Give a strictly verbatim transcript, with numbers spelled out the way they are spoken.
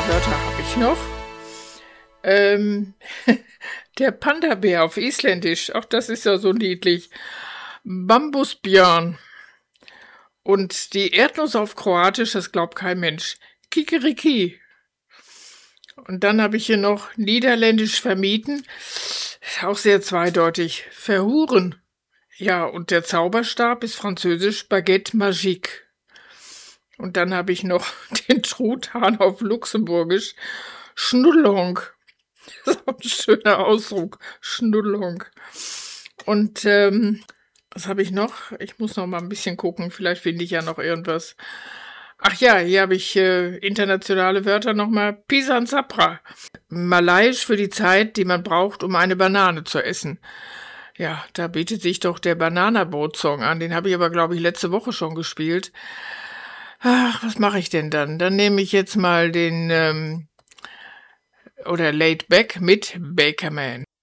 paar Wörter habe ich noch. Ähm, der Panda-Bär auf Isländisch, auch das ist ja so niedlich. Bambusbjörn. Und die Erdnuss auf Kroatisch, das glaubt kein Mensch. Kikeriki. Und dann habe ich hier noch Niederländisch vermieten. Auch sehr zweideutig. Verhuren. Ja, und der Zauberstab ist französisch Baguette Magique. Und dann habe ich noch den Truthahn auf Luxemburgisch. Schnullong. Das ist auch ein schöner Ausdruck. Schnullong. Und ähm, was habe ich noch? Ich muss noch mal ein bisschen gucken. Vielleicht finde ich ja noch irgendwas. Ach ja, hier habe ich äh, internationale Wörter nochmal. Pisan Sapra. Malayisch für die Zeit, die man braucht, um eine Banane zu essen. Ja, da bietet sich doch der Bananaboot-Song an. Den habe ich aber, glaube ich, letzte Woche schon gespielt. Ach, was mache ich denn dann? Dann nehme ich jetzt mal den, ähm, oder Laid Back mit Bakerman.